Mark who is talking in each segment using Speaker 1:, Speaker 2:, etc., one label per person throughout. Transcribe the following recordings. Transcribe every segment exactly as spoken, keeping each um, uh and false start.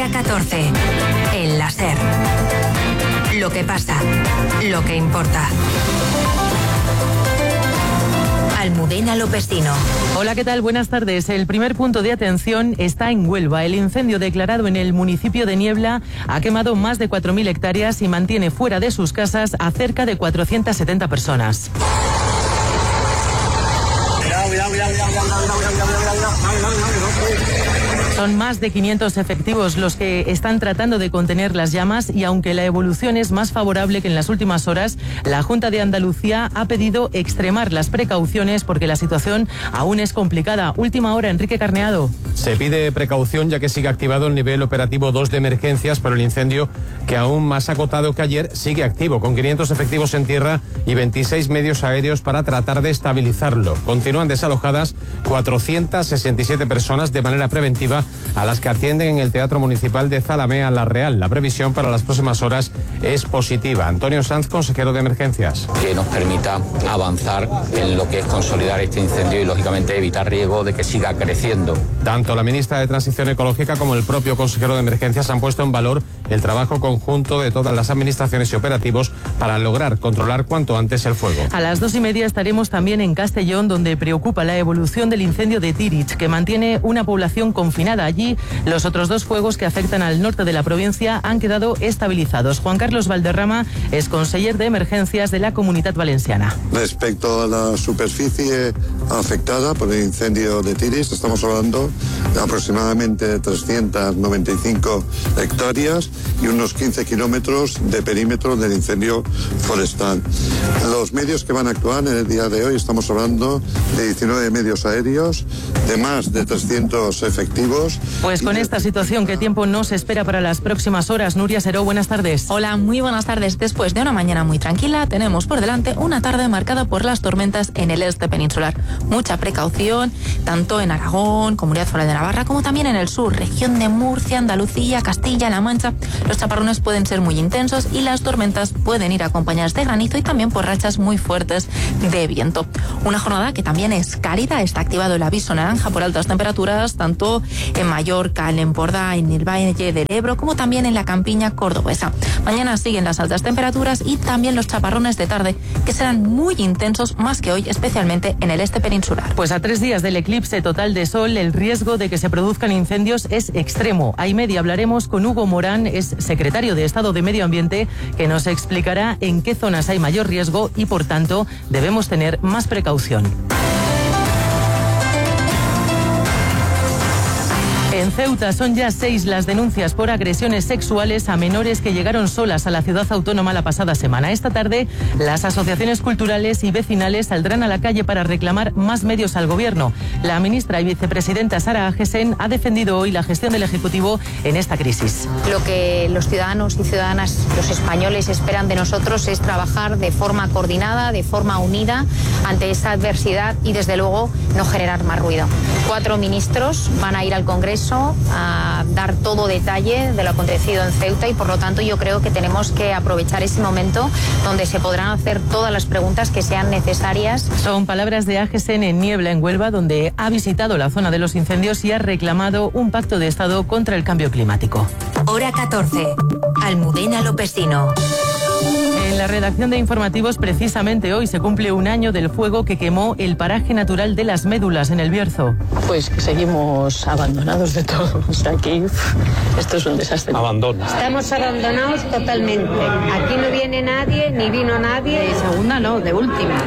Speaker 1: Hora catorce. El láser. Lo que pasa. Lo que importa. Almudena Lopestino.
Speaker 2: Hola, ¿qué tal? Buenas tardes. El primer punto de atención está en Huelva. El incendio declarado en el municipio de Niebla ha quemado más de cuatro mil hectáreas y mantiene fuera de sus casas a cerca de cuatrocientas setenta personas. Son más de quinientos efectivos los que están tratando de contener las llamas y aunque la evolución es más favorable que en las últimas horas, la Junta de Andalucía ha pedido extremar las precauciones porque la situación aún es complicada. Última hora, Enrique Carneado.
Speaker 3: Se pide precaución ya que sigue activado el nivel operativo dos de emergencias, pero el incendio, que aún más acotado que ayer, sigue activo, con quinientos efectivos en tierra y veintiséis medios aéreos para tratar de estabilizarlo. Continúan desalojadas cuatrocientas sesenta y siete personas de manera preventiva, a las que atienden en el Teatro Municipal de Zalamea La Real. La previsión para las próximas horas es positiva. Antonio Sanz, consejero de Emergencias.
Speaker 4: Que nos permita avanzar en lo que es consolidar este incendio y, lógicamente, evitar riesgo de que siga creciendo.
Speaker 3: Tanto la ministra de Transición Ecológica como el propio consejero de Emergencias han puesto en valor el trabajo conjunto de todas las administraciones y operativos para lograr controlar cuanto antes el fuego.
Speaker 2: A las dos y media estaremos también en Castellón, donde preocupa la evolución del incendio de Tirich, que mantiene una población confinada. Allí, los otros dos fuegos que afectan al norte de la provincia han quedado estabilizados. Juan Carlos Valderrama es conseller de Emergencias de la Comunitat Valenciana.
Speaker 5: Respecto a la superficie afectada por el incendio de Tirich, estamos hablando de aproximadamente trescientas noventa y cinco hectáreas y unos quince kilómetros de perímetro del incendio forestal. Los medios que van a actuar en el día de hoy, estamos hablando de diecinueve medios aéreos, de más de trescientos efectivos.
Speaker 2: Pues con esta situación, ¿qué tiempo nos espera para las próximas horas? Nuria Seró, buenas tardes.
Speaker 6: Hola, muy buenas tardes. Después de una mañana muy tranquila, tenemos por delante una tarde marcada por las tormentas en el este peninsular. Mucha precaución, tanto en Aragón, Comunidad Foral de Navarra, como también en el sur, región de Murcia, Andalucía, Castilla-La Mancha. Los chaparrones pueden ser muy intensos y las tormentas pueden ir acompañadas de granizo y también por rachas muy fuertes de viento. Una jornada que también es cálida. Está activado el aviso naranja por altas temperaturas, tanto en Mallorca, en Empordà, en el Valle del Ebro, como también en la campiña cordobesa. Mañana siguen las altas temperaturas y también los chaparrones de tarde, que serán muy intensos más que hoy, especialmente en el este peninsular.
Speaker 2: Pues a tres días del eclipse total de sol, el riesgo de que se produzcan incendios es extremo. A y media hablaremos con Hugo Morán, es secretario de Estado de Medio Ambiente, que nos explicará en qué zonas hay mayor riesgo y, por tanto, debemos tener más precaución. En Ceuta son ya seis las denuncias por agresiones sexuales a menores que llegaron solas a la ciudad autónoma la pasada semana. Esta tarde, las asociaciones culturales y vecinales saldrán a la calle para reclamar más medios al gobierno. La ministra y vicepresidenta Sara Agesen ha defendido hoy la gestión del Ejecutivo en esta crisis.
Speaker 7: Lo que los ciudadanos y ciudadanas, los españoles, esperan de nosotros es trabajar de forma coordinada, de forma unida ante esta adversidad y, desde luego, no generar más ruido. Cuatro ministros van a ir al Congreso a dar todo detalle de lo acontecido en Ceuta y, por lo tanto, yo creo que tenemos que aprovechar ese momento donde se podrán hacer todas las preguntas que sean necesarias.
Speaker 2: Son palabras de Agesen en Niebla, en Huelva, donde ha visitado la zona de los incendios y ha reclamado un pacto de Estado contra el cambio climático.
Speaker 1: Hora catorce. Almudena Lopestino.
Speaker 2: En la redacción de informativos, precisamente hoy se cumple un año del fuego que quemó el paraje natural de Las Médulas en El Bierzo.
Speaker 8: Pues que seguimos abandonados de todo. O sea, aquí esto es un desastre.
Speaker 3: Abandono.
Speaker 9: Estamos abandonados totalmente. Aquí no viene nadie, ni vino nadie.
Speaker 8: De segunda no, de última.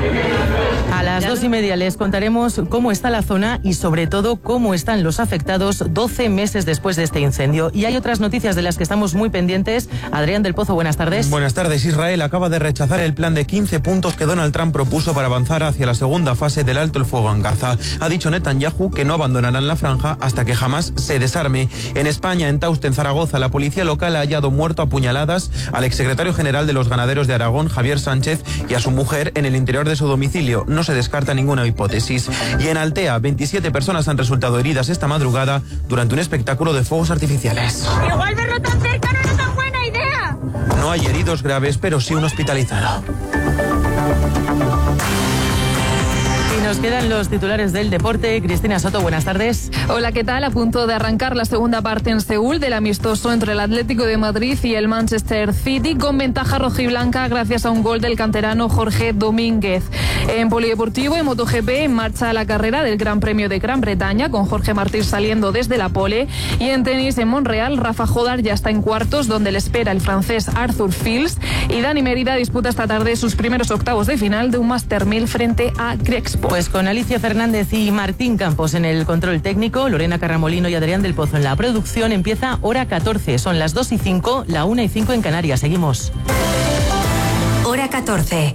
Speaker 2: A las dos y media les contaremos cómo está la zona y, sobre todo, cómo están los afectados doce meses después de este incendio. Y hay otras noticias de las que estamos muy pendientes. Adrián del Pozo, buenas tardes.
Speaker 10: Buenas tardes. Israel acaba de rechazar el plan de quince puntos que Donald Trump propuso para avanzar hacia la segunda fase del alto el fuego en Gaza. Ha dicho Netanyahu que no abandonarán la franja hasta que jamás se desarme. En España, en Tauste, en Zaragoza, la policía local ha hallado muerto a puñaladas al exsecretario general de los ganaderos de Aragón, Javier Sánchez, y a su mujer en el interior de su domicilio. No se descarta ninguna hipótesis. Y en Altea, veintisiete personas han resultado heridas esta madrugada durante un espectáculo de fuegos artificiales.
Speaker 11: Igual verlo tan cerca no era tan buena idea.
Speaker 10: No hay heridos graves, pero sí un hospitalizado.
Speaker 2: Y nos quedan los titulares del deporte. Cristina Soto, buenas tardes.
Speaker 12: Hola, ¿qué tal? A punto de arrancar la segunda parte en Seúl del amistoso entre el Atlético de Madrid y el Manchester City, con ventaja rojiblanca gracias a un gol del canterano Jorge Domínguez. En polideportivo, en MotoGP, en marcha la carrera del Gran Premio de Gran Bretaña, con Jorge Martín saliendo desde la pole. Y en tenis, en Montreal, Rafa Jodar ya está en cuartos, donde le espera el francés Arthur Fils. Y Dani Mérida disputa esta tarde sus primeros octavos de final de un Master mil frente a Grexpo.
Speaker 2: Pues con Alicia Fernández y Martín Campos en el control técnico, Lorena Carramolino y Adrián del Pozo en la producción, empieza hora catorce. Son las dos y cinco, la una y cinco en Canarias. Seguimos.
Speaker 1: Hora catorce.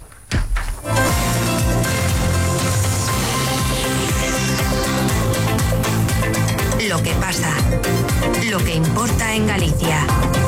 Speaker 1: Lo que pasa, lo que importa en Galicia.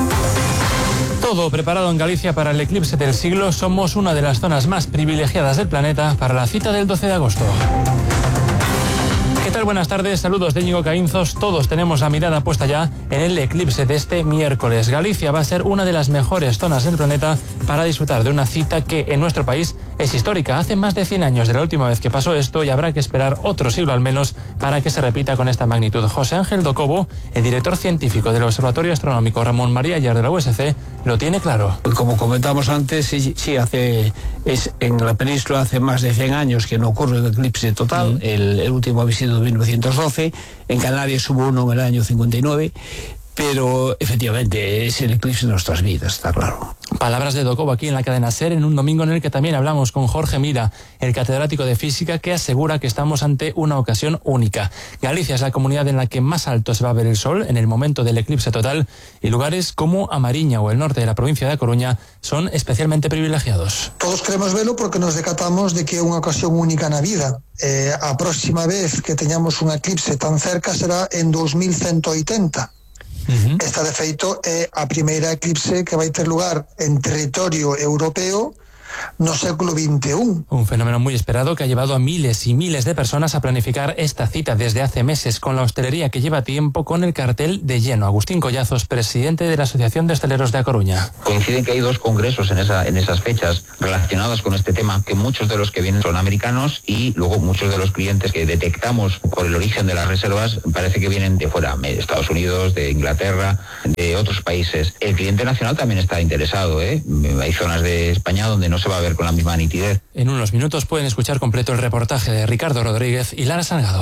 Speaker 13: Todo preparado en Galicia para el eclipse del siglo. Somos una de las zonas más privilegiadas del planeta para la cita del doce de agosto. ¿Qué tal? Buenas tardes, saludos de Íñigo Caínzos. Todos tenemos la mirada puesta ya en el eclipse de este miércoles. Galicia va a ser una de las mejores zonas del planeta para disfrutar de una cita que en nuestro país es histórica. Hace más de cien años de la última vez que pasó esto y habrá que esperar otro siglo al menos para que se repita con esta magnitud. José Ángel Docobo, el director científico del Observatorio Astronómico Ramón María Ayar de la U S C, lo tiene claro.
Speaker 14: Como comentamos antes, sí, sí hace es en la península hace más de cien años que no ocurre el eclipse total. Mm. El, el último había sido en mil novecientos doce. En Canarias hubo uno en el año cincuenta y nueve. Pero efectivamente es el eclipse de nuestras vidas, está claro.
Speaker 13: Palabras de Docobo aquí en la cadena SER, en un domingo en el que también hablamos con Jorge Mira, el catedrático de física, que asegura que estamos ante una ocasión única. Galicia es la comunidad en la que más alto se va a ver el sol en el momento del eclipse total, y lugares como A Mariña o el norte de la provincia de A Coruña son especialmente privilegiados.
Speaker 15: Todos queremos verlo porque nos decatamos de que é unha ocasión única na vida. Eh, a próxima vez que teñamos un eclipse tan cerca será en dos mil ciento oitenta. Uh-huh. Esta, de feito, é a primeira eclipse que vai ter lugar en territorio europeo no século veintiuno.
Speaker 13: Un fenómeno muy esperado que ha llevado a miles y miles de personas a planificar esta cita desde hace meses, con la hostelería que lleva tiempo con el cartel de lleno. Agustín Collazos, presidente de la Asociación de Hosteleros de A Coruña.
Speaker 16: Coinciden que hay dos congresos en, esa, en esas fechas relacionados con este tema, que muchos de los que vienen son americanos y luego muchos de los clientes que detectamos por el origen de las reservas parece que vienen de fuera, de Estados Unidos, de Inglaterra, de otros países. El cliente nacional también está interesado, ¿eh? Hay zonas de España donde no se va a ver con la misma nitidez.
Speaker 13: En unos minutos pueden escuchar completo el reportaje de Ricardo Rodríguez y Lara Salgado.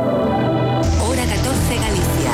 Speaker 1: Hora catorce, Galicia.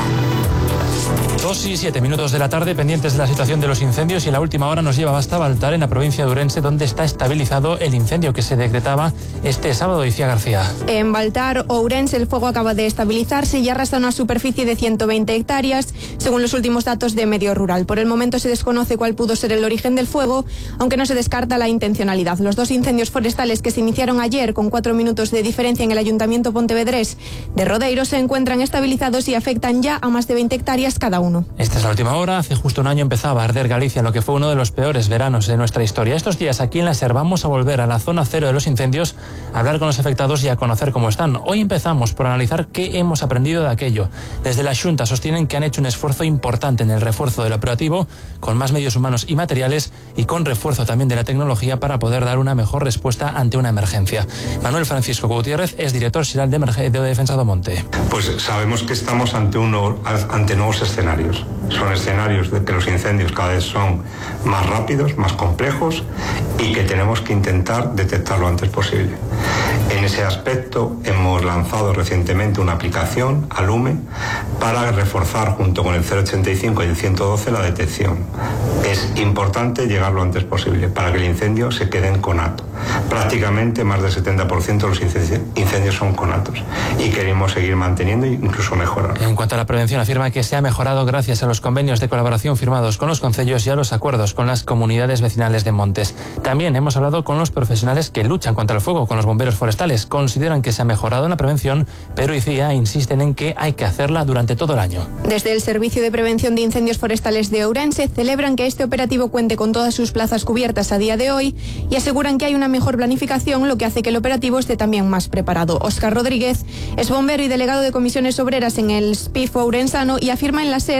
Speaker 13: Dos y siete minutos de la tarde, pendientes de la situación de los incendios, y la última hora nos lleva hasta Baltar, en la provincia de Ourense, donde está estabilizado el incendio que se decretaba este sábado. Icía García.
Speaker 17: En Baltar, Ourense, el fuego acaba de estabilizarse y arrasa una superficie de ciento veinte hectáreas, según los últimos datos de Medio Rural. Por el momento se desconoce cuál pudo ser el origen del fuego, aunque no se descarta la intencionalidad. Los dos incendios forestales que se iniciaron ayer con cuatro minutos de diferencia en el Ayuntamiento pontevedrés de Rodeiro se encuentran estabilizados y afectan ya a más de veinte hectáreas cada uno.
Speaker 13: Esta es la última hora. Hace justo un año empezaba a arder Galicia en lo que fue uno de los peores veranos de nuestra historia. Estos días aquí en la SER vamos a volver a la zona cero de los incendios, a hablar con los afectados y a conocer cómo están. Hoy empezamos por analizar qué hemos aprendido de aquello. Desde la Xunta sostienen que han hecho un esfuerzo importante en el refuerzo del operativo, con más medios humanos y materiales y con refuerzo también de la tecnología para poder dar una mejor respuesta ante una emergencia. Manuel Francisco Gutiérrez es director xeral de, Emerg- de Defensa do Monte.
Speaker 18: Pues sabemos que estamos ante, uno, ante nuevos escenarios. Son escenarios de que los incendios cada vez son más rápidos, más complejos y que tenemos que intentar detectar lo antes posible. En ese aspecto hemos lanzado recientemente una aplicación, Alume, para reforzar junto con el cero ochenta y cinco y el ciento doce la detección. Es importante llegar lo antes posible para que el incendio se quede en conato. Prácticamente más del setenta por ciento de los incendios son conatos y queremos seguir manteniendo e incluso mejorar.
Speaker 13: En cuanto a la prevención, afirma que se ha mejorado gracias a los convenios de colaboración firmados con los concellos y a los acuerdos con las comunidades vecinales de montes. También hemos hablado con los profesionales que luchan contra el fuego, con los bomberos forestales. Consideran que se ha mejorado en la prevención, pero ICIA insisten en que hay que hacerla durante todo el año.
Speaker 17: Desde el Servicio de Prevención de Incendios Forestales de Ourense celebran que este operativo cuente con todas sus plazas cubiertas a día de hoy y aseguran que hay una mejor planificación, lo que hace que el operativo esté también más preparado. Óscar Rodríguez es bombero y delegado de comisiones obreras en el S P I F ourensano y afirma en la SER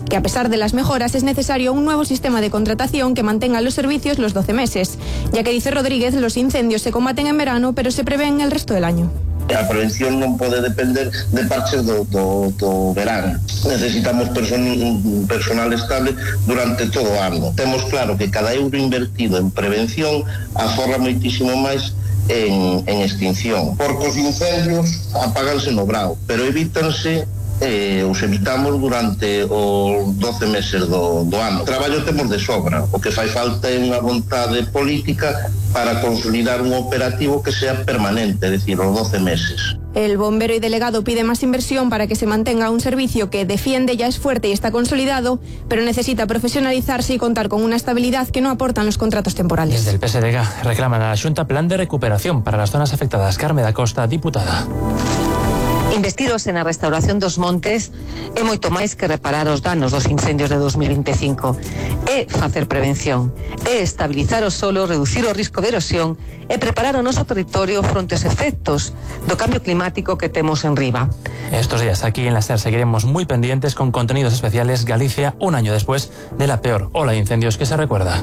Speaker 17: que a pesar de las mejoras es necesario un nuevo sistema de contratación que mantenga los servicios los doce meses, ya que dice Rodríguez, los incendios se combaten en verano, pero se prevén el resto del año.
Speaker 19: A prevención non pode depender de parches do, do, do verano. Necesitamos person, personal estable durante todo o ano. Temos claro que cada euro invertido en prevención aforra moitísimo máis en, en extinción. Porque os incendios apáganse no brao, pero evítanse eh, os evitamos durante os doce meses do, do ano. Traballo temos de sobra, o que fai falta é unha vontade política para consolidar un operativo que sea permanente, es decir, los doce meses.
Speaker 17: El bombero y delegado pide más inversión para que se mantenga un servicio que defiende, ya es fuerte y está consolidado, pero necesita profesionalizarse y contar con una estabilidad que no aportan los contratos temporales.
Speaker 13: Desde el P S D G reclaman a la Xunta plan de recuperación para las zonas afectadas. Carme da Costa, diputada.
Speaker 20: Investiros en a restauración dos montes é moito máis que reparar os danos dos incendios de dos mil veinticinco. É facer prevención, é estabilizar o solo, reducir o risco de erosión e preparar o noso territorio fronte aos efectos do cambio climático que temos en riba.
Speaker 13: Estos días aquí en la SER seguiremos muy pendientes con contenidos especiales. Galicia, un año después de la peor ola de incendios que se recuerda.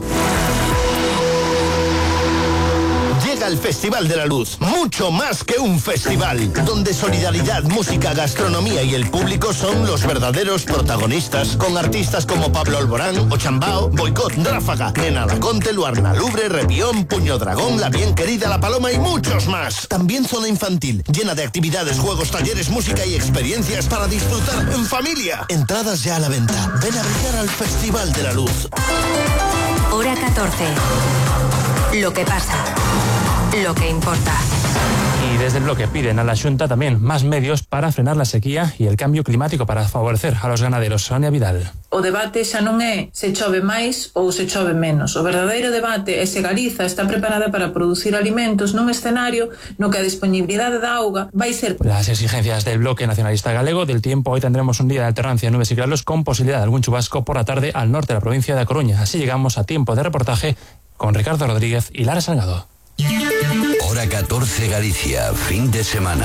Speaker 21: El Festival de la Luz, mucho más que un festival, donde solidaridad, música, gastronomía y el público son los verdaderos protagonistas, con artistas como Pablo Alborán, Ochambao, Boicot, Ráfaga, Nena Laconte, Luarna Lubre, Repión, Puño Dragón, La Bien Querida, La Paloma y muchos más. También zona infantil, llena de actividades, juegos, talleres, música y experiencias para disfrutar en familia. Entradas ya a la venta. Ven a brillar al Festival de la Luz.
Speaker 1: Hora catorce. Lo que pasa. Lo que importa.
Speaker 13: Y desde el bloque piden a la Xunta también más medios para frenar la sequía y el cambio climático para favorecer a los ganaderos. Sonia Vidal.
Speaker 22: O debate xa non é se chove máis ou se chove menos. O verdadeiro debate é se Galiza está preparada para producir alimentos nun escenario no que a disponibilidade da auga vai ser...
Speaker 13: Las exigencias del bloque nacionalista galego del tiempo. Hoy tendremos un día de alternancia de nubes y claros con posibilidad de algún chubasco por la tarde al norte de la provincia de A Coruña. Así llegamos a tiempo de reportaje con Ricardo Rodríguez y Lara Salgado.
Speaker 23: Hora catorce Galicia, fin de semana.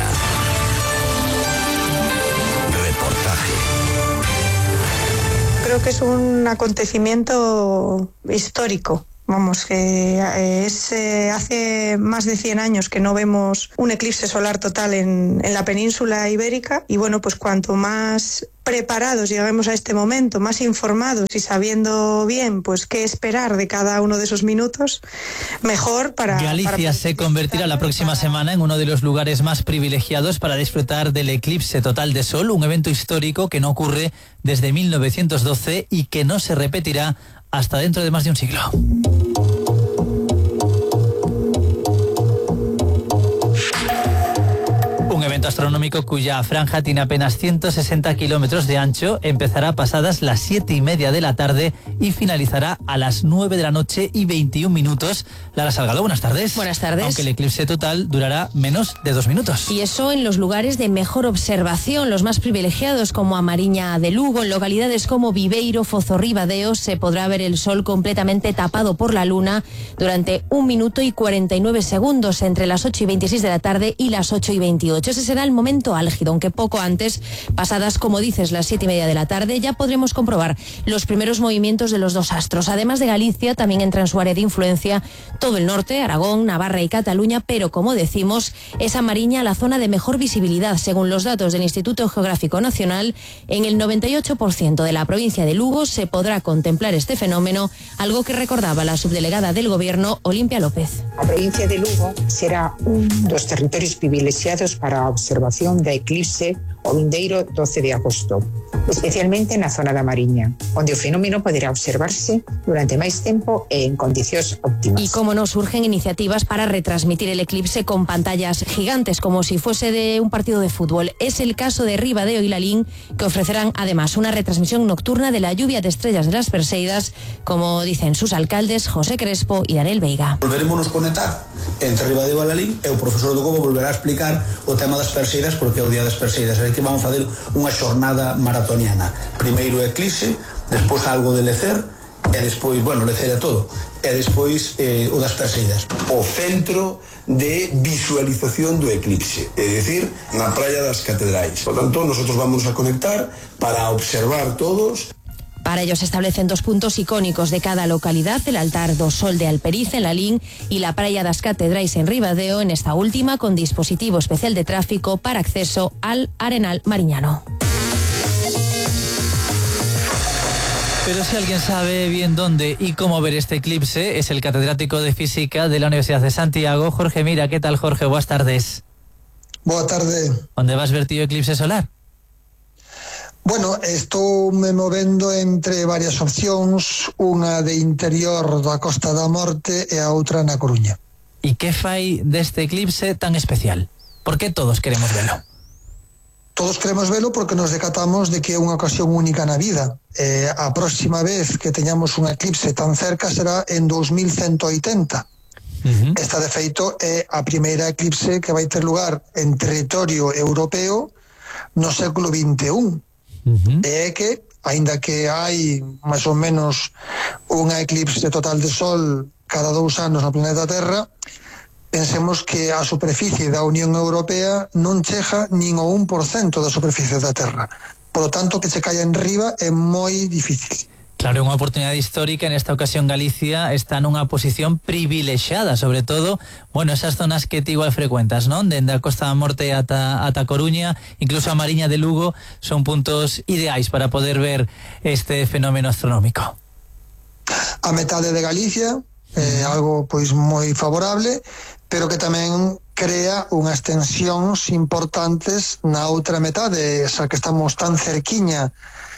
Speaker 23: Reportaje.
Speaker 24: Creo que es un acontecimiento histórico. Vamos, que es eh, hace más de cien años que no vemos un eclipse solar total en, en la península ibérica y bueno, pues cuanto más preparados lleguemos a este momento, más informados y sabiendo bien pues qué esperar de cada uno de esos minutos, mejor para...
Speaker 25: Galicia
Speaker 24: para...
Speaker 25: se convertirá la próxima semana en uno de los lugares más privilegiados para disfrutar del eclipse total de sol, un evento histórico que no ocurre desde mil novecientos doce y que no se repetirá hasta dentro de más de un siglo. Un evento astronómico cuya franja tiene apenas ciento sesenta kilómetros de ancho, empezará pasadas las siete y media de la tarde y finalizará a las nueve de la noche y veintiún minutos. Lara Salgado, buenas tardes.
Speaker 26: Buenas tardes.
Speaker 25: Aunque el eclipse total durará menos de dos minutos.
Speaker 26: Y eso en los lugares de mejor observación, los más privilegiados como a Mariña de Lugo, en localidades como Viveiro, Fozorribadeo, se podrá ver el sol completamente tapado por la luna durante un minuto y cuarenta y nueve segundos entre las ocho y veintiséis de la tarde y las ocho y veintiocho. Ese será el momento álgido, aunque poco antes, pasadas, como dices, las siete y media de la tarde, ya podremos comprobar los primeros movimientos de los dos astros. Además de Galicia, también entra en su área de influencia todo el norte, Aragón, Navarra y Cataluña, pero como decimos, es a Mariña la zona de mejor visibilidad. Según los datos del Instituto Geográfico Nacional, en el noventa y ocho por ciento de la provincia de Lugo se podrá contemplar este fenómeno, algo que recordaba la subdelegada del Gobierno, Olimpia López.
Speaker 27: A provincia de Lugo será un dos territorios privilexiados para a observación da eclipse o vindeiro doce de agosto, especialmente na zona da Mariña, onde o fenómeno poderá observarse durante máis tempo e en condicións óptimas.
Speaker 26: Y como no, surgen iniciativas para retransmitir el eclipse con pantallas gigantes, como si fuese de un partido de fútbol. Es el caso de Ribadeo y Lalín, que ofrecerán además una retransmisión nocturna de la lluvia de estrellas de las Perseidas, como dicen sus alcaldes José Crespo y Daniel Veiga.
Speaker 28: Volveremos conectar entre Ribadeo e Lalín e o profesor do Cobo volverá a explicar o tema das Perseidas, porque é o día das Perseidas. Que vamos a fazer unha xornada maratoniana. Primeiro eclipse, despois algo de lecer, e despois, bueno, lecer é todo, e despois eh, o das Perseidas. O centro de visualización do eclipse, é dicir, na praia das Catedrais. Por tanto, nosotros vamos a conectar para observar todos.
Speaker 26: Para ello se establecen dos puntos icónicos de cada localidad, el altar do Sol de Alperiz en Lalín y la Praia das Catedrais en Ribadeo, en esta última con dispositivo especial de tráfico para acceso al Arenal Mariñano.
Speaker 25: Pero si alguien sabe bien dónde y cómo ver este eclipse, es el catedrático de Física de la Universidad de Santiago, Jorge Mira. ¿Qué tal, Jorge? Buenas tardes.
Speaker 15: Boa tarde.
Speaker 25: ¿Dónde vas ver tío eclipse solar?
Speaker 15: Bueno, estou me movendo entre varias opcións, unha de interior da Costa da Morte e a outra na Coruña.
Speaker 25: E que fai deste eclipse tan especial? Por que todos queremos velo?
Speaker 15: Todos queremos velo porque nos decatamos de que é unha ocasión única na vida. Eh, a próxima vez que teñamos un eclipse tan cerca será en dos mil ciento oitenta. Uh-huh. Esta, de feito, é a primeira eclipse que vai ter lugar en territorio europeo no século vinte e un. Uh-huh. E é que, aínda que hai máis ou menos unha eclipse total de Sol cada dous anos no planeta Terra, pensemos que a superficie da Unión Europea non chega nin o un por cento da superficie da Terra. Por lo tanto, que se caia en riba é moi difícil.
Speaker 25: Claro, é unha oportunidade histórica. En esta ocasión Galicia está nunha posición privilexiada, sobre todo, bueno, esas zonas que ti igual frecuentas, non? Dende a Costa da Morte ata, ata Coruña, incluso a Mariña de Lugo, son puntos ideais para poder ver este fenómeno astronómico.
Speaker 15: A metade de Galicia, é eh, algo pois moi favorable, pero que tamén crea unhas tensións importantes na outra metade, xa que estamos tan cerquiña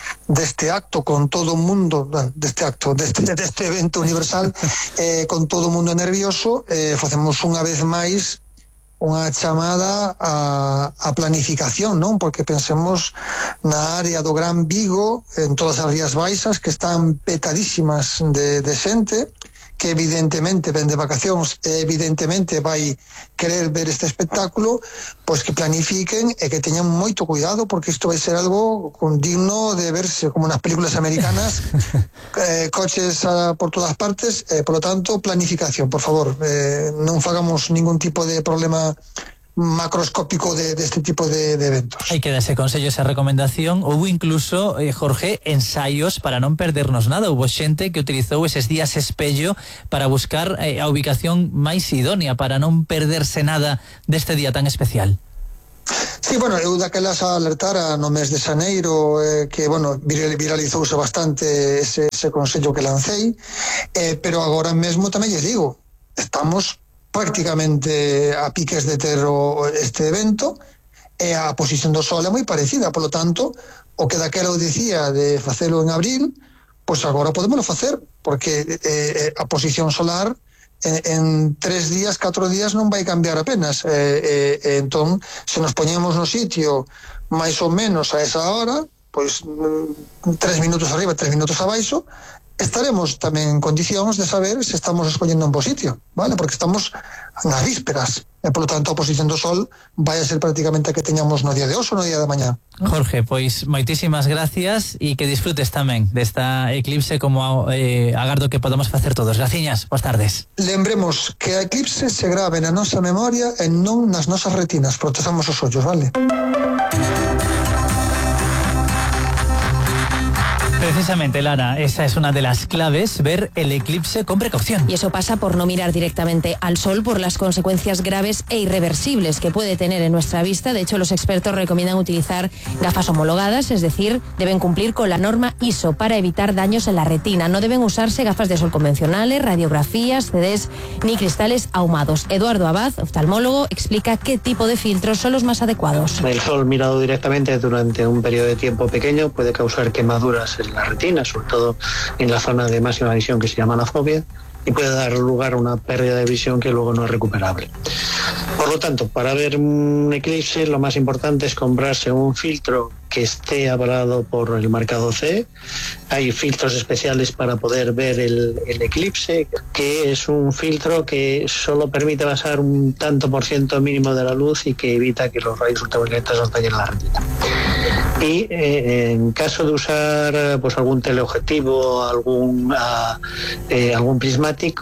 Speaker 15: deste acto con todo o mundo, deste acto, deste, deste evento universal, eh, con todo o mundo nervioso, eh, facemos unha vez máis unha chamada a, a planificación, non? Porque pensemos na área do Gran Vigo, en todas as Rías Baixas, que están petadísimas de, de xente, que evidentemente ven de vacacións e evidentemente vai querer ver este espectáculo, pois que planifiquen e que teñan moito cuidado, porque isto vai ser algo digno de verse como nas películas americanas, eh, coches a, por todas partes, eh, por lo tanto, planificación, por favor, eh, non fagamos ningún tipo de problema macroscópico de, de este tipo de, de eventos.
Speaker 25: Hai que darse consello esa recomendación. Houve incluso, eh, Jorge, ensaios para non perdernos nada. Houve xente que utilizou eses días espello para buscar eh, a ubicación máis idónea para non perderse nada deste día tan especial.
Speaker 15: Sí, bueno, eu daquelas a alertara no mes de xaneiro, eh, que, bueno, viralizouse bastante ese, ese consello que lancei, eh, pero agora mesmo tamén lles digo, estamos prácticamente a piques de ter o, este evento, e a posición do Sol é moi parecida, polo tanto, o que daquela eu dicía de facelo en abril, pois agora podémoslo facer, porque eh, a posición solar en, en tres días, catro días non vai cambiar apenas, eh, eh, entón, se nos poñemos no sitio máis ou menos a esa hora, pois tres minutos arriba, tres minutos abaixo, estaremos tamén en condicións de saber se estamos escollendo un bo sitio, vale? Porque estamos nas vísperas, e polo tanto a posición do Sol vai a ser prácticamente a que teñamos no día de hoxe ou no día de mañá.
Speaker 25: Jorge, pois moitísimas gracias e que disfrutes tamén desta eclipse como eh, agardo que podamos facer todos. Graciñas, boas tardes.
Speaker 15: Lembremos que a eclipse se grave na nosa memoria e non nas nosas retinas, protexamos os ollos, vale?
Speaker 25: Precisamente, Lara, esa es una de las claves, ver el eclipse con precaución.
Speaker 26: Y eso pasa por no mirar directamente al sol por las consecuencias graves e irreversibles que puede tener en nuestra vista. De hecho, los expertos recomiendan utilizar gafas homologadas, es decir, deben cumplir con la norma I S O para evitar daños en la retina. No deben usarse gafas de sol convencionales, radiografías, C Ds ni cristales ahumados. Eduardo Abad, oftalmólogo, explica qué tipo de filtros son los más adecuados.
Speaker 3: El sol mirado directamente durante un periodo de tiempo pequeño puede causar quemaduras en la retina, sobre todo en la zona de máxima visión que se llama la fobia, y puede dar lugar a una pérdida de visión que luego no es recuperable. Por lo tanto, para ver un eclipse lo más importante es comprarse un filtro que esté avalado por el marcado C E. Hay filtros especiales para poder ver el, el eclipse, que es un filtro que solo permite pasar un tanto por ciento mínimo de la luz y que evita que los rayos ultravioletas nos dañen la retina. Y eh, en caso de usar pues algún teleobjetivo, algún, uh, eh, algún prismático,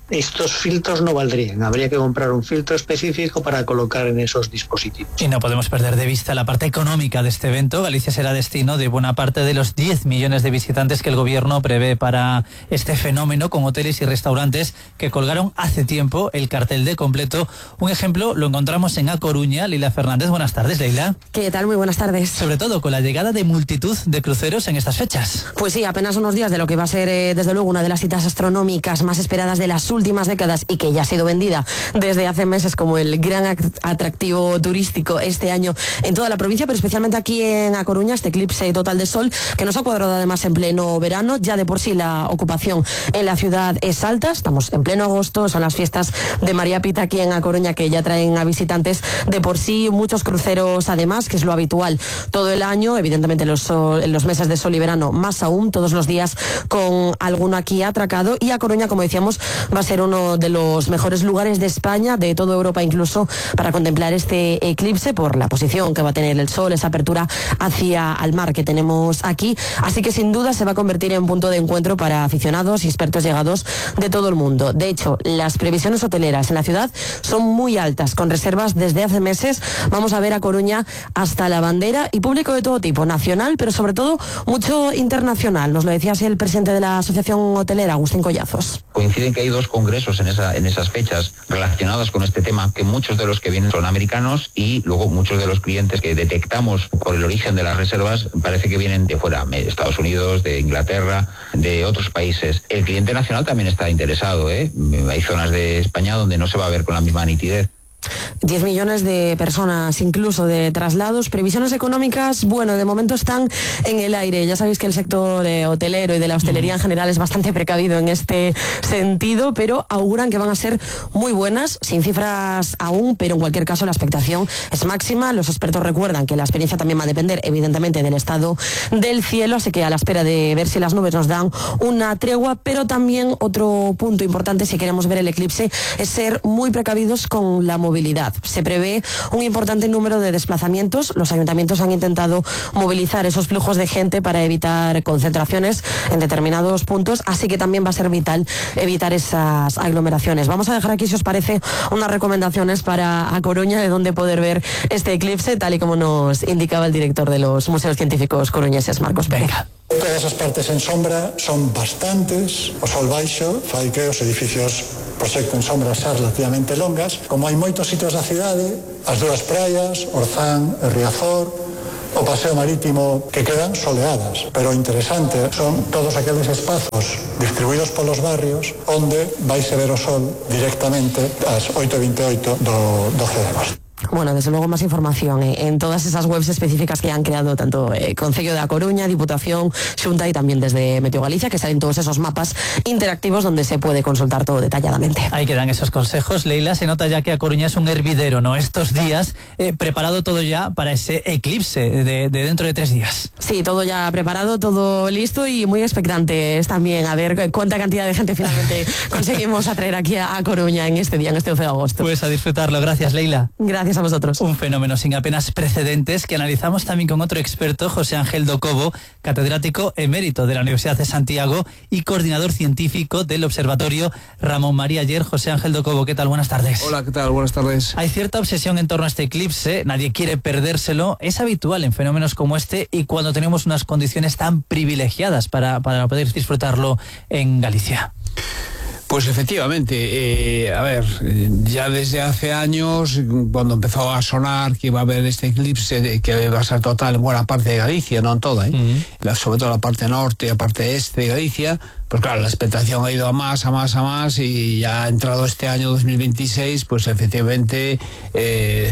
Speaker 3: estos filtros no valdrían. Habría que comprar un filtro específico para colocar en esos dispositivos.
Speaker 25: Y no podemos perder de vista la parte económica de este evento. Galicia será destino de buena parte de los diez millones de visitantes que el gobierno prevé para este fenómeno, con hoteles y restaurantes que colgaron hace tiempo el cartel de completo. Un ejemplo lo encontramos en A Coruña. Leila Fernández, buenas tardes, Leila.
Speaker 4: ¿Qué tal? Muy buenas tardes.
Speaker 25: Sobre todo con la llegada de multitud de cruceros en estas fechas.
Speaker 4: Pues sí, apenas unos días de lo que va a ser, eh, desde luego, una de las citas astronómicas más esperadas de las últimas décadas y que ya ha sido vendida desde hace meses como el gran atractivo turístico este año en toda la provincia, pero especialmente aquí en A Coruña, este eclipse total de sol que nos ha cuadrado además en pleno verano. Ya de por sí la ocupación en la ciudad es alta, estamos en pleno agosto, son las fiestas de María Pita aquí en A Coruña que ya traen a visitantes de por sí, muchos cruceros además, que es lo habitual todo el año, evidentemente los, sol, en los meses de sol y verano más aún, todos los días con alguno aquí atracado. Y A Coruña, como decíamos, va a ser uno de los mejores lugares de España, de toda Europa incluso, para contemplar este eclipse por la posición que va a tener el sol, esa apertura hacia el mar que tenemos aquí. Así que sin duda se va a convertir en punto de encuentro para aficionados y expertos llegados de todo el mundo. De hecho, las previsiones hoteleras en la ciudad son muy altas, con reservas desde hace meses. Vamos a ver A Coruña hasta la bandera y público de todo tipo, nacional, pero sobre todo mucho internacional. Nos lo decía así el presidente de la Asociación Hotelera, Agustín Collazos.
Speaker 16: Coinciden que hay dos congresos en, esa, en esas fechas relacionados con este tema, que muchos de los que vienen son americanos y luego muchos de los clientes que detectamos por el origen de las reservas parece que vienen de fuera, de Estados Unidos, de Inglaterra, de otros países. El cliente nacional también está interesado, ¿eh? Hay zonas de España donde no se va a ver con la misma nitidez.
Speaker 4: diez millones de personas, incluso de traslados. Previsiones económicas, bueno, de momento están en el aire. Ya sabéis que el sector eh, hotelero y de la hostelería en general es bastante precavido en este sentido, pero auguran que van a ser muy buenas, sin cifras aún, pero en cualquier caso la expectación es máxima. Los expertos recuerdan que la experiencia también va a depender, evidentemente, del estado del cielo, así que a la espera de ver si las nubes nos dan una tregua, pero también otro punto importante si queremos ver el eclipse es ser muy precavidos con la movilidad. Se prevé un importante número de desplazamientos. Los ayuntamientos han intentado movilizar esos flujos de gente para evitar concentraciones en determinados puntos, así que también va a ser vital evitar esas aglomeraciones. Vamos a dejar aquí, si os parece, unas recomendaciones para A Coruña de dónde poder ver este eclipse, tal y como nos indicaba el director de los Museos Científicos coruñeses, Marcos Pérez.
Speaker 5: Todas as partes en sombra son bastantes. O sol baixo fai que os edificios proxecten sombras xa relativamente longas. Como hai moitos sitios da cidade, as dúas praias, Orzán e Riazor, o paseo marítimo, que quedan soleadas. Pero o interesante son todos aqueles espazos distribuídos polos barrios onde vaise ver o sol directamente ás oito e vinte e oito do doce de agosto.
Speaker 4: Bueno, desde luego más información eh, en todas esas webs específicas que han creado tanto eh, Concello de A Coruña, Diputación, Xunta y también desde Meteo Galicia, que salen todos esos mapas interactivos donde se puede consultar todo detalladamente.
Speaker 25: Ahí quedan esos consejos. Leila, se nota ya que A Coruña es un hervidero, ¿no? Estos días, eh, preparado todo ya para ese eclipse de, de dentro de tres días.
Speaker 4: Sí, todo ya preparado, todo listo y muy expectantes también a ver cuánta cantidad de gente finalmente conseguimos atraer aquí a, a Coruña en este día, en este once de agosto.
Speaker 25: Pues a disfrutarlo. Gracias, Leila.
Speaker 4: Gracias a vosotros.
Speaker 25: Un fenómeno sin apenas precedentes que analizamos también con otro experto, José Ángel Docobo, catedrático emérito de la Universidad de Santiago y coordinador científico del Observatorio Ramón María Aller. José Ángel Docobo, ¿qué tal? Buenas tardes.
Speaker 6: Hola, ¿qué tal? Buenas tardes.
Speaker 25: Hay cierta obsesión en torno a este eclipse, nadie quiere perdérselo. Es habitual en fenómenos como este y cuando tenemos unas condiciones tan privilegiadas para, para poder disfrutarlo en Galicia.
Speaker 14: Pues efectivamente, eh, a ver, ya desde hace años, cuando empezó a sonar que iba a haber este eclipse, que va a ser total en buena parte de Galicia, no en toda, ¿eh? Uh-huh. la, sobre todo la parte norte y la parte este de Galicia, pues claro, la expectación ha ido a más, a más, a más, y ya ha entrado este año dos mil veintiséis, pues efectivamente, eh,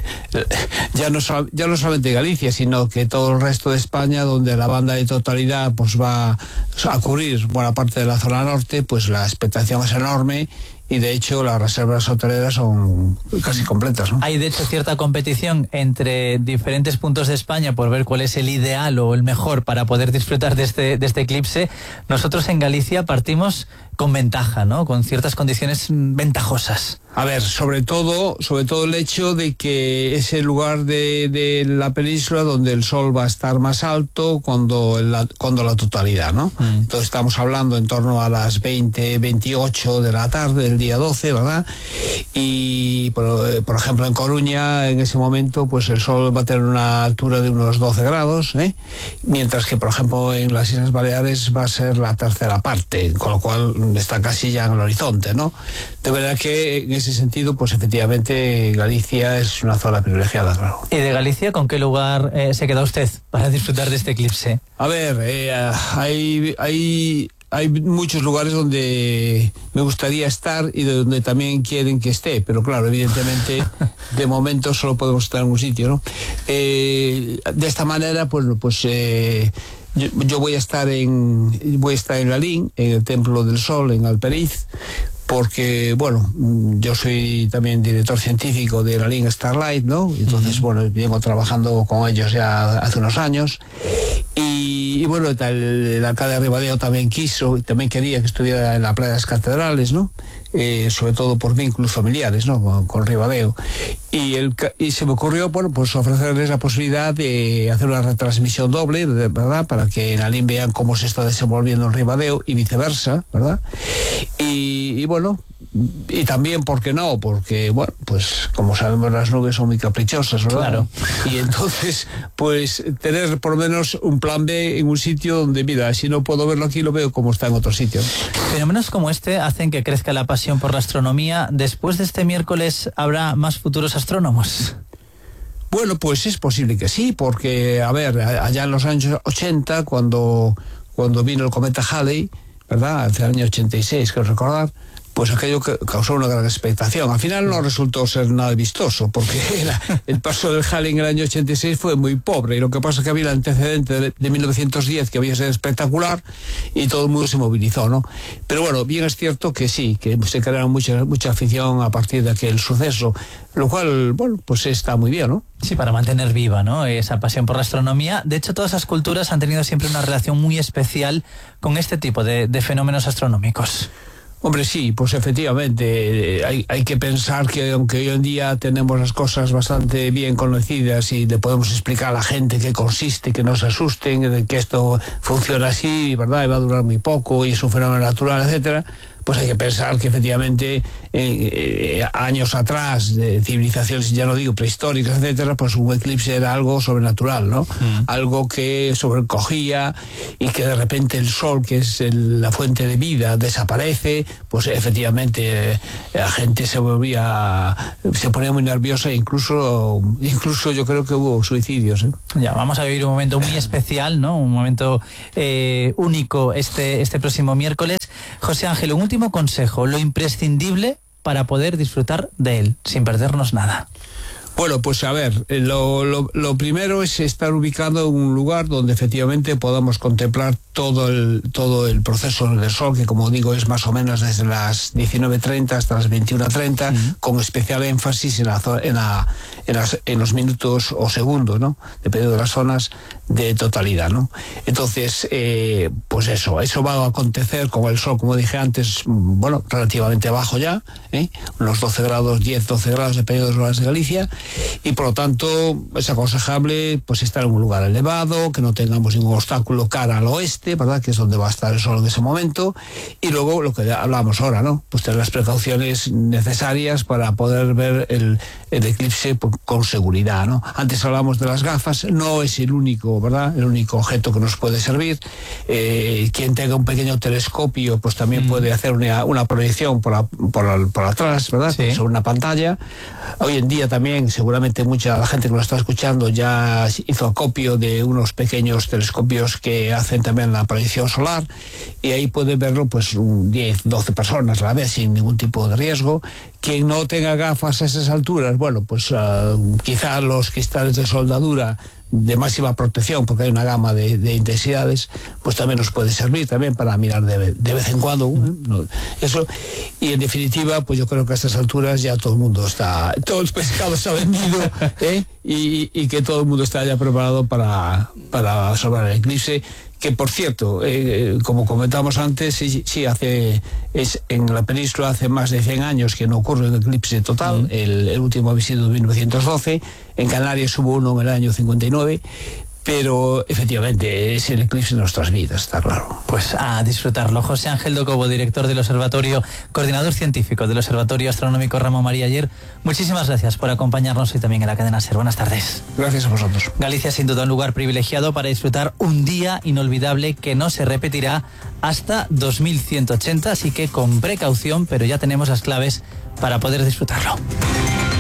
Speaker 14: ya, no, ya no solamente Galicia, sino que todo el resto de España, donde la banda de totalidad pues va a cubrir buena parte de la zona norte, pues la expectación es enorme. Y de hecho las reservas hoteleras son casi completas, ¿no?
Speaker 25: Hay de hecho cierta competición entre diferentes puntos de España por ver cuál es el ideal o el mejor para poder disfrutar de este, de este eclipse. Nosotros en Galicia partimos con ventaja, ¿no? Con ciertas condiciones ventajosas.
Speaker 14: A ver, sobre todo, sobre todo el hecho de que es el lugar de, de la península donde el sol va a estar más alto cuando la, cuando la totalidad, ¿no? Mm. Entonces estamos hablando en torno a las veinte, veintiocho de la tarde del día doce, ¿verdad? Y por, por ejemplo en Coruña en ese momento pues el sol va a tener una altura de unos doce grados, ¿eh? Mientras que por ejemplo en las Islas Baleares va a ser la tercera parte, con lo cual está casi ya en el horizonte, ¿no? De verdad que en ese sentido, pues efectivamente Galicia es una zona privilegiada, claro.
Speaker 25: ¿Y de Galicia con qué lugar eh, se queda usted para disfrutar de este eclipse?
Speaker 14: A ver, eh, hay, hay, hay muchos lugares donde me gustaría estar y de donde también quieren que esté, pero claro, evidentemente de momento solo podemos estar en un sitio, ¿no? Eh, de esta manera, pues, pues eh, yo, yo voy a estar en voy a estar en Lalín, en el Templo del Sol, en Alperiz, porque, bueno, yo soy también director científico de la línea Starlight, ¿no? Entonces, uh-huh. bueno, vengo trabajando con ellos ya hace unos años. Y, y bueno, el, el alcalde de Ribadeo también quiso, también quería que estuviera en la Playa de las Catedrales, ¿no? Eh, sobre todo por vínculos familiares, ¿no? Con, con Ribadeo. Y, el, y se me ocurrió, bueno, pues ofrecerles la posibilidad de hacer una retransmisión doble, ¿verdad? Para que en Alín vean cómo se está desenvolviendo en Ribadeo y viceversa, ¿verdad? Y, y bueno, y también, ¿por qué no? Porque, bueno, pues como sabemos las nubes son muy caprichosas, ¿verdad?
Speaker 25: Claro.
Speaker 14: Y entonces, pues tener por lo menos un plan B en un sitio donde, mira, si no puedo verlo aquí, lo veo como está en otro sitio.
Speaker 25: Fenómenos como este hacen que crezca la pasión por la astronomía. Después de este miércoles, ¿habrá más futuros astrónomos?
Speaker 14: Bueno, pues es posible que sí, porque, a ver, allá en los años ochenta, cuando, cuando vino el cometa Halley, ¿verdad? Hace el año ochenta y seis, creo recordar, pues aquello que causó una gran expectación. Al final no resultó ser nada vistoso, porque era, el paso del Halley en el año ochenta y seis fue muy pobre, y lo que pasa es que había el antecedente de, de mil novecientos diez que había sido espectacular, y todo el mundo se movilizó, ¿no? Pero bueno, bien es cierto que sí, que se crearon mucha, mucha afición a partir de aquel suceso, lo cual, bueno, pues está muy bien, ¿no?
Speaker 25: Sí, para mantener viva, ¿no?, esa pasión por la astronomía. De hecho, todas esas culturas han tenido siempre una relación muy especial con este tipo de, de fenómenos astronómicos.
Speaker 14: Hombre, sí, pues efectivamente, hay, hay que pensar que aunque hoy en día tenemos las cosas bastante bien conocidas y le podemos explicar a la gente qué consiste, que no se asusten, de que esto funciona así, ¿verdad?, y va a durar muy poco y es un fenómeno natural, etcétera, pues hay que pensar que efectivamente eh, eh, años atrás, de civilizaciones, ya no digo prehistóricas, etcétera, pues un eclipse era algo sobrenatural, ¿no? Mm. Algo que sobrecogía y que de repente el sol, que es el, la fuente de vida, desaparece, pues efectivamente eh, la gente se volvía, se ponía muy nerviosa e incluso, incluso yo creo que hubo suicidios, ¿eh?
Speaker 25: Ya, vamos a vivir un momento muy especial, ¿no? Un momento eh, único este, este próximo miércoles. José Ángel, un último consejo, lo imprescindible para poder disfrutar de él, sin perdernos nada.
Speaker 14: Bueno, pues a ver, lo, lo, lo primero es estar ubicado en un lugar donde efectivamente podamos contemplar todo el, todo el proceso del sol, que como digo es más o menos desde las diecinueve treinta hasta las veintiuna treinta, uh-huh. con especial énfasis en, la, en, la, en, las, en los minutos o segundos, ¿no?, dependiendo de las zonas de totalidad, ¿no? Entonces, eh, pues eso, eso va a acontecer con el sol, como dije antes, bueno, relativamente bajo ya, ¿eh? unos doce grados, diez, doce grados, dependiendo de las horas de Galicia, y por lo tanto es aconsejable pues estar en un lugar elevado, que no tengamos ningún obstáculo cara al oeste, ¿verdad?, que es donde va a estar el sol en ese momento, y luego lo que hablábamos ahora, ¿no?, pues tener las precauciones necesarias para poder ver el, el eclipse pues, con seguridad, ¿no? Antes hablamos de las gafas, no es el único, ¿verdad?, el único objeto que nos puede servir. Eh, quien tenga un pequeño telescopio pues también mm. puede hacer una, una proyección por, la, por, la, por atrás, ¿verdad?, sí. sobre una pantalla. Hoy en día también seguramente mucha la gente que nos está escuchando ya hizo acopio de unos pequeños telescopios que hacen también la proyección solar, y ahí puede verlo pues un diez, doce personas a la vez sin ningún tipo de riesgo. Quien no tenga gafas a esas alturas, bueno, pues uh, quizá los cristales de soldadura de máxima protección, porque hay una gama de, de intensidades, pues también nos puede servir también para mirar de, de vez en cuando, ¿eh? No, eso, y en definitiva pues yo creo que a estas alturas ya todo el mundo está, todo el pescado está vendido, ¿eh? y, y que todo el mundo está ya preparado para, para observar el eclipse, que por cierto, eh, como comentamos antes, sí, sí hace es en la península hace más de cien años que no ocurre un eclipse total. Mm. El, el último había sido en mil novecientos doce, en Canarias hubo uno en el año cincuenta y nueve. Pero efectivamente es el eclipse de nuestras vidas, está claro.
Speaker 25: Pues a disfrutarlo. José Ángel Docobo, director del Observatorio, coordinador científico del Observatorio Astronómico Ramón María Aller, muchísimas gracias por acompañarnos hoy también en la cadena SER. Buenas tardes.
Speaker 14: Gracias a vosotros.
Speaker 25: Galicia sin duda un lugar privilegiado para disfrutar un día inolvidable que no se repetirá hasta dos mil ciento ochenta, así que con precaución, pero ya tenemos las claves para poder disfrutarlo.